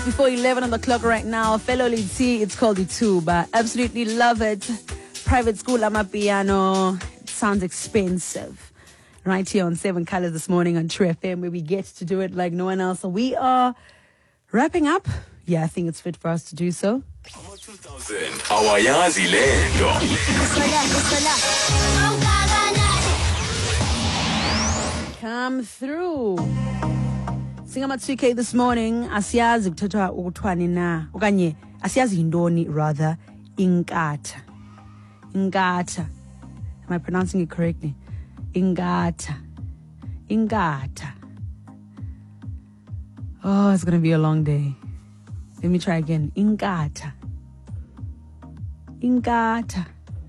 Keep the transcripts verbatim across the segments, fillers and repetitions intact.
Before eleven on the clock right now, fellow Litsi, it's called Ituba. Absolutely love it. Private school amapiano. It sounds expensive. Right here on Seven Colors this morning on True F M, where we get to do it like no one else. So we are wrapping up. Yeah, I think it's fit for us to do so. Awayazi lento. Come through. Singama two K this morning. Asiyazi kuthathwa ukuthwani na. Okanye asiyazi yindoni rather inkatha. Inkatha. Am I pronouncing it correctly? Inkatha. Inkatha. Oh, it's going to be a long day. Let me try again. Inkatha. Inkatha.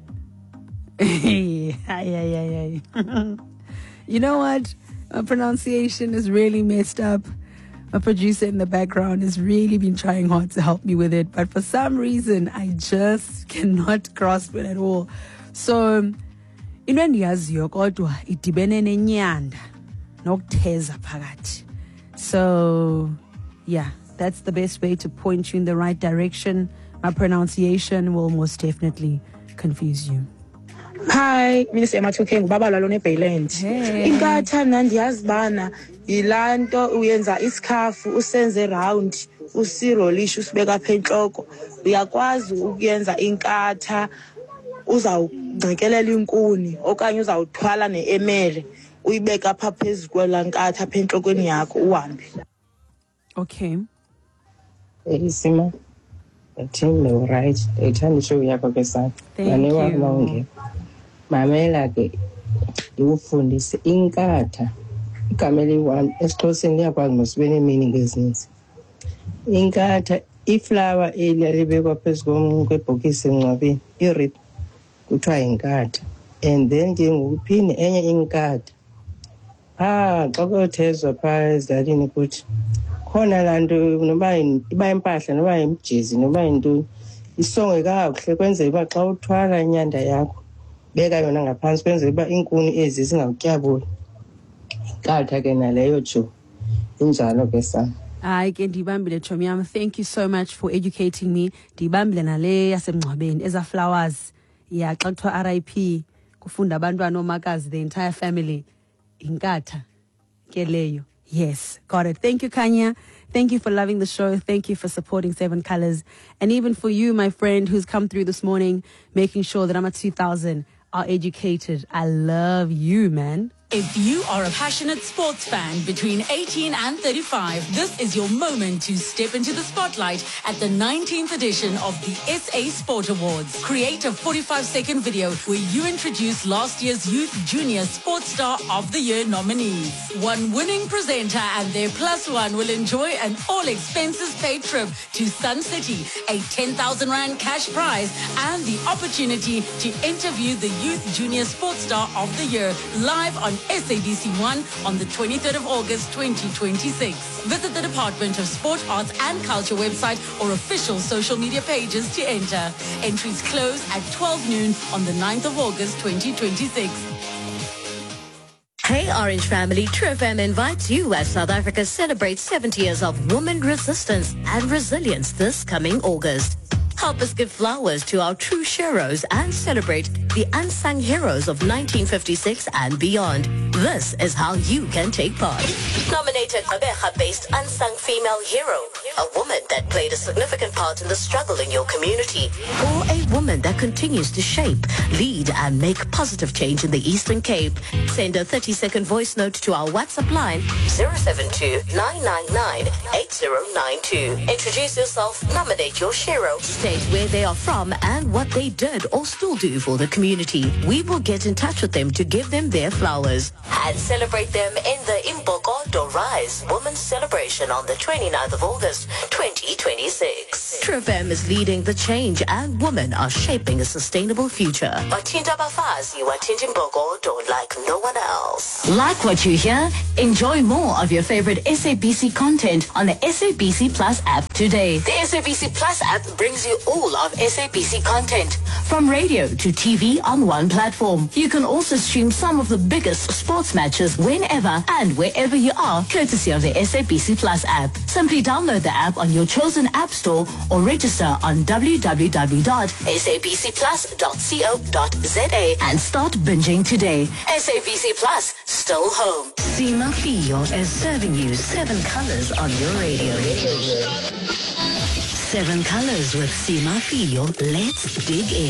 Hey, ay, ay, ay. You know what? My pronunciation is really messed up. My producer in the background has really been trying hard to help me with it. But for some reason, I just cannot grasp it at all. So, into endiyaziyo kodwa idibene nenyanda nokutheza phakathi. So, yeah, that's the best way to point you in the right direction. My pronunciation will most definitely confuse you. Hi, mina siyamathukhe ngubaba lwalone Bayland. Inkatha nandiyazi bana ilanto uyenza isikhafu usenze round usirolisha usibeka apha enhloko. Uyakwazi ukuyenza inkatha uzawungcekelela inkuni okanye uzawuthwala neemele uyibeka apha phezulu kwela nkatha apha enhlokweni yakho uhambe. Okay. Isima. Team no right. Ethanda show yakho besakhe. Thank you. Mamela ke ufundise inkatha igama eliyi-one esiXhoseni liyakwazi mosibe nee-meaning ezininzi. Inkatha iflower elibekwa phezu kwebhokisi emngcwabeni i-wreath kuthiwa inkatha, and then ke ngokuphinde enye inkatha ah xa kuyothezwa phaa ezilalini kuthi khona laa nto noba iba impahla noba imjezi noba yintoni isongwe kakuhle kwenzela uba xa uthwala inyanda yakho beka yona ngaphansi kwenzela uba iinkuni ezi zingawutyabuli. Inkatha ke naleyo jo injalo ke sam. Hayi ke ndibambile chomi yam. Thank you so much for educating me. Ndibambile nale yasemngcwabeni eza flowers. Yeah, xa kuthiwa R I P kufunda abantwana omakazi, the entire family. Inkatha ke leyo. Yes, got it. Thank you, Kanya. Thank you for loving the show. Thank you for supporting Seven Colors. And even for you, my friend, who's come through this morning, making sure that I'm at two thousand are educated. I love you, man. If you are a passionate sports fan between eighteen and thirty-five, this is your moment to step into the spotlight at the nineteenth edition of the S A Sport Awards. Create a forty-five second video where you introduce last year's Youth Junior Sports Star of the Year nominees. One winning presenter and their plus one will enjoy an all-expenses paid trip to Sun City, a ten thousand rand cash prize, and the opportunity to interview the Youth Junior Sports Star of the Year live on S A B C one on the twenty-third of August twenty twenty-six. Visit the Department of Sport, Arts and Culture website or official social media pages to enter. Entries close at twelve noon on the ninth of August twenty twenty-six. Hey Orange family, True F M invites you as South Africa celebrates seventy years of women resistance and resilience this coming August. Help us give flowers to our true heroes and celebrate the unsung heroes of nineteen fifty-six and beyond. This is how you can take part. Nominate a Gqeberha-based unsung female hero, a woman that played a significant part in the struggle in your community, or a woman that continues to shape, lead and make positive change in the Eastern Cape. Send a thirty second voice note to our WhatsApp line zero seven two nine nine nine eight zero nine two. Introduce yourself, nominate your hero, state where they are from and what they did or still do for the community. We will get in touch with them to give them their flowers and celebrate them in the Imbokodo Rise Women's Celebration on the twenty-ninth of August twenty twenty-six. True F M is leading the change and women are shaping a sustainable future. Batinda Bafazi Watinjimbogo don't like no one else. Like what you hear? Enjoy more of your favorite S A B C content on the S A B C Plus app today. The S A B C Plus app brings you all of S A B C content, from radio to T V on one platform. You can also stream some of the biggest sports matches whenever and wherever you are, courtesy of the S A B C Plus app. Simply download the app on your chosen app store or register on w w w dot sabcplus dot co dot za and start binging today. S A B C Plus, still home. Sima Fio is serving you seven colors on your radio. Seven colors with Sima Fio. Let's dig in.